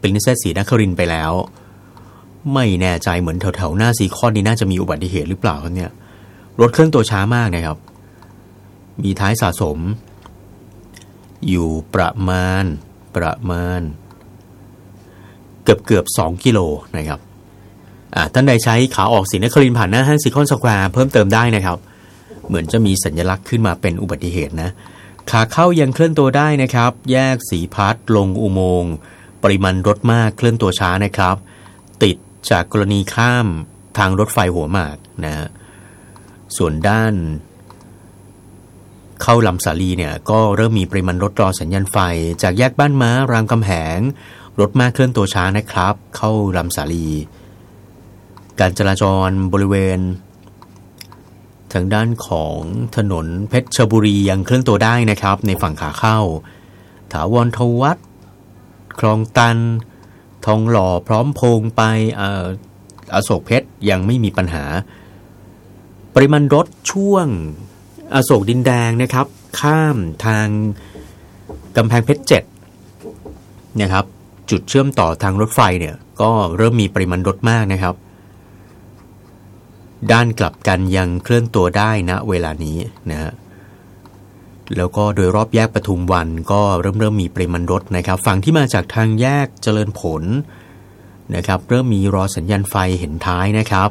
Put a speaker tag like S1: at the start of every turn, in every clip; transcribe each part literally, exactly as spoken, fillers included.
S1: ปรินเซสศรีนครินทร์ไปแล้วไม่แน่ใจเหมือนแถวๆหน้าซีคอนนี่น่าจะมีอุบัติเหตุหรือเปล่าครับเนี่ยรถเคลื่อนตัวช้ามากนะครับมีท้ายสะสมอยู่ประมาณประมาณเกือบเกือบสองกิโลนะครับอ่าท่านใดใช้ขาออกศรีนครินทร์ผ่านหน้าห้างซีคอนสแควร์เพิ่มเติมได้นะครับเหมือนจะมีสัญลักษณ์ขึ้นมาเป็นอุบัติเหตุนะขาเข้ายังเคลื่อนตัวได้นะครับแยกศรีพัฒน์ลงอุโมงค์ปริมาณรถมากเคลื่อนตัวช้านะครับติดจากกรณีข้ามทางรถไฟหัวหมากนะส่วนด้านเข้าลำสาลีเนี่ยก็เริ่มมีปริมาณรถรอสัญญาณไฟจากแยกบ้านม้ารามคำแหงรถมากเคลื่อนตัวช้านะครับเข้าลำสาลีการจราจรบริเวณทางด้านของถนนเพชรบุรียังเคลื่อนตัวได้นะครับในฝั่งขาเข้าถาวรทวัฒน์คลองตันทองหล่อพร้อมพงไปเอ่ออโศกเพชรยังไม่มีปัญหาปริมาณรถช่วงอโศกดินแดงนะครับข้ามทางกำแพงเพชรเจ็ดนะครับจุดเชื่อมต่อทางรถไฟเนี่ยก็เริ่มมีปริมาณรถมากนะครับด้านกลับกันยังเคลื่อนตัวได้ณเวลานี้นะฮะแล้วก็โดยรอบแยกปทุมวันก็เริ่มเริ่มมีปริมาณรถนะครับฝั่งที่มาจากทางแยกเจริญผลนะครับเริ่มมีรอสัญญาณไฟเห็นท้ายนะครับ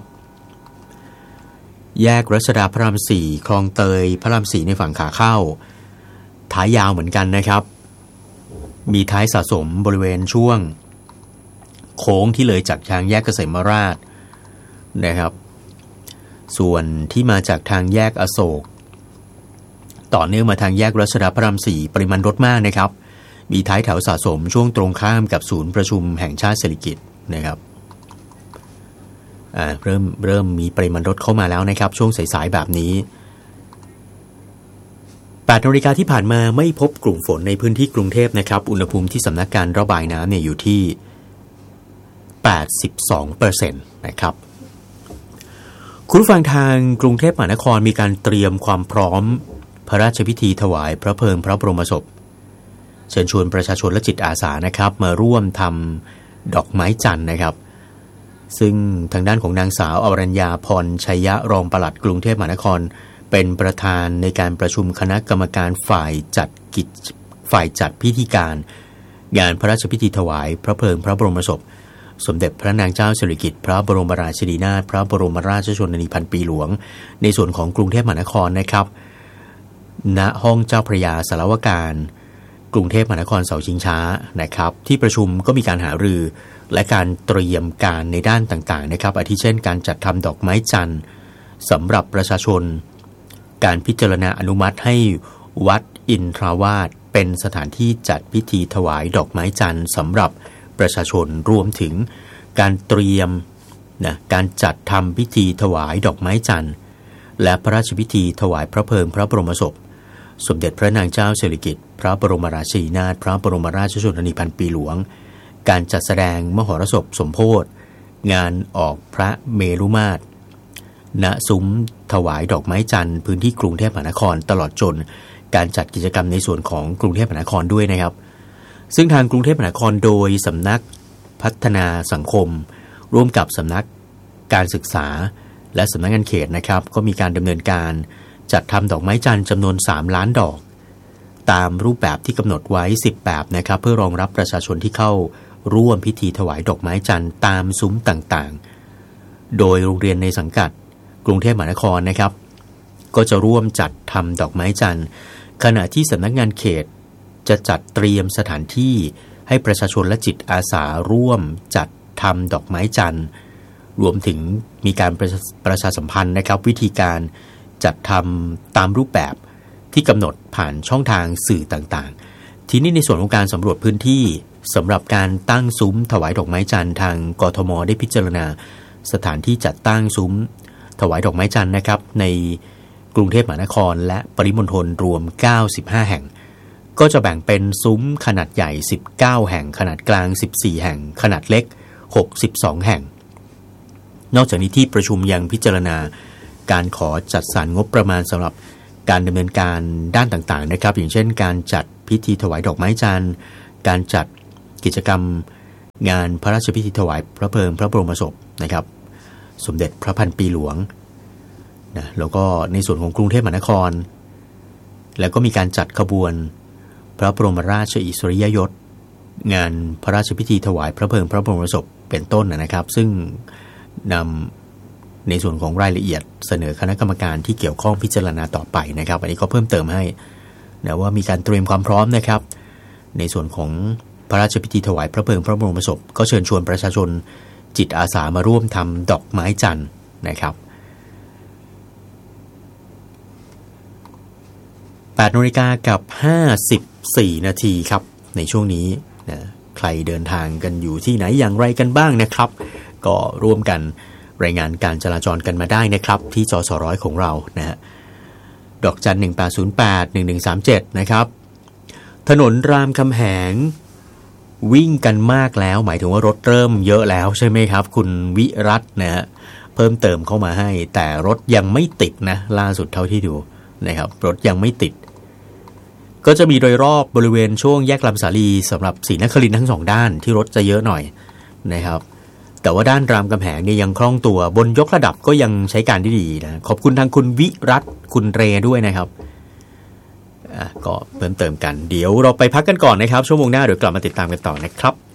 S1: แยกรัชดาพระรามสี่คลองเตยพระรามสี่ในฝั่งขาเข้าท้ายยาวเหมือนกันนะครับมีท้ายสะสมบริเวณช่วงโค้งที่เลยจากทางแยกเกษมราชนะครับส่วนที่มาจากทางแยกอโศกต่อเนื่องมาทางแยกรัชดาพระรามสี่ปริมาณรถมากนะครับมีท้ายแถวสะสมช่วงตรงข้ามกับศูนย์ประชุมแห่งชาติสิริกิติ์นะครับอ่าเริ่มเริ่มมีปริมาณรถเข้ามาแล้วนะครับช่วงสายๆแบบนี้แปดนาฬิกาที่ผ่านมาไม่พบกลุ่มฝนในพื้นที่กรุงเทพนะครับอุณหภูมิที่สำนักการระบายน้ำเนี่ยอยู่ที่ แปดสิบสองเปอร์เซ็นต์ นะครับคุณผู้ฟังทางกรุงเทพมหานครมีการเตรียมความพร้อมพระราชพิธีถวายพระเพลิงพระบรมศพเชิญชวนประชาชนและจิตอาสานะครับมาร่วมทำดอกไม้จันทร์นะครับซึ่งทางด้านของนางสาวอรัญญาพรชัยยะรองปลัดกรุงเทพมหานครเป็นประธานในการประชุมคณะกรรมการฝ่ายจัดกิจฝ่ายจัดพิธีการงานพระราชพิธีถวายพระเพลิงพระบรมศพสมเด็จพระนางเจ้าสิริกิติ์พระบรมราชินีนาถพระบรมราชชนนีพันปีหลวงในส่วนของกรุงเทพมหานครนะครับณห้องเจ้าพระยาสารวการกรุงเทพมหานครเสาชิงช้านะครับที่ประชุมก็มีการหารือและการเตรียมการในด้านต่างๆนะครับอาทิเช่นการจัดทำดอกไม้จันทร์สำหรับประชาชนการพิจารณาอนุมัติให้วัดอินทราวาสเป็นสถานที่จัดพิธีถวายดอกไม้จันทร์สำหรับประชาชนรวมถึงการเตรียมนะการจัดทำพิธีถวายดอกไม้จันทร์และพระราชพิธีถวายพระเพลิงพระบรมศพสมเด็จพระนางเจ้าสิริกิติ์พระบรมราชินีนาถพระบรมราชชนนีพันปีหลวงการจัดแสดงมหรสพสมโภชงานออกพระเมรุมาตรณซุ้มถวายดอกไม้จันทร์พื้นที่กรุงเทพมหานครตลอดจนการจัดกิจกรรมในส่วนของกรุงเทพมหานครด้วยนะครับซึ่งทางกรุงเทพมหานครโดยสำนักพัฒนาสังคมร่วมกับสำนักการศึกษาและสำนักงานเขตนะครับก็มีการดำเนินการจัดทำดอกไม้จันทร์จำนวนสามล้านดอกตามรูปแบบที่กำหนดไว้สิบแบบนะครับเพื่อรองรับประชาชนที่เข้าร่วมพิธีถวายดอกไม้จันทร์ตามซุ้มต่างๆโดยโรงเรียนในสังกัดกรุงเทพมหานครนะครับก็จะร่วมจัดทำดอกไม้จันทร์ขณะที่สำนักงานเขตจะจัดเตรียมสถานที่ให้ประชาชนและจิตอาสาร่วมจัดทำดอกไม้จันทร์รวมถึงมีการประชา, ประชาสัมพันธ์นะครับวิธีการจัดทำตามรูปแบบที่กำหนดผ่านช่องทางสื่อต่างๆทีนี้ในส่วนของการสำรวจพื้นที่สำหรับการตั้งซุ้มถวายดอกไม้จันทร์ทางกทมได้พิจารณาสถานที่จัดตั้งซุ้มถวายดอกไม้จันทร์นะครับในกรุงเทพมหานครและปริมณฑลรวมเก้าสิบห้าแห่งก็จะแบ่งเป็นซุ้มขนาดใหญ่สิบเก้าแห่งขนาดกลางสิบสี่แห่งขนาดเล็กหกสิบสองแห่งนอกจากนี้ที่ประชุมยังพิจารณาการขอจัดสรรงบประมาณสำหรับการดำเนินการด้านต่างๆนะครับอย่างเช่นการจัดพิธีถวายดอกไม้จันทร์การจัดกิจกรรมงานพระราชพิธีถวายพระเพลิงพระบรมศพนะครับสมเด็จพระพันปีหลวงนะแล้วก็ในส่วนของกรุงเทพมหานครแล้วก็มีการจัดขบวนพระบรมราชอิสริยยศงานพระราชพิธีถวายพระเพลิงพระบรมศพเป็นต้นนะครับซึ่งนำในส่วนของรายละเอียดเสนอคณะกรรมการที่เกี่ยวข้องพิจารณาต่อไปนะครับอันนี้ก็เพิ่มเติมให้นะว่ามีการเตรียมความพร้อมนะครับในส่วนของพระราชพิธีถวายพระเพลิงพระบรมศพก็เชิญชวนประชาชนจิตอาสามาร่วมทำดอกไม้จันทร์นะครับแปดนาฬิกากับห้าสิบสี่นาทีครับในช่วงนี้นะใครเดินทางกันอยู่ที่ไหนอย่างไรกันบ้างนะครับก็ร่วมกันรายงานการจราจรกันมาได้นะครับที่จสร้อยของเรานะฮะดอกจันหนึ่งแปดศูนย์แปด หนึ่งหนึ่งสามเจ็ดนะครับถนนรามคำแหงวิ่งกันมากแล้วหมายถึงว่ารถเริ่มเยอะแล้วใช่ไหมครับคุณวิรัตน์นะฮะเพิ่มเติมเข้ามาให้แต่รถยังไม่ติดนะล่าสุดเท่าที่ดูนะครับรถยังไม่ติดก็จะมีโดยรอบบริเวณช่วงแยกลำสาลีสำหรับศรีนครินทร์ทั้งสองด้านที่รถจะเยอะหน่อยนะครับแต่ว่าด้านรามคำแหงเนี่ยยังคล่องตัวบนยกระดับก็ยังใช้การได้ดีนะขอบคุณทางคุณวิรัตน์คุณเรด้วยนะครับอ่ะก็เพิ่มเติมกันเดี๋ยวเราไปพักกันก่อนนะครับชั่วโมงหน้าเดี๋ยวกลับมาติดตามกันต่อนะครับ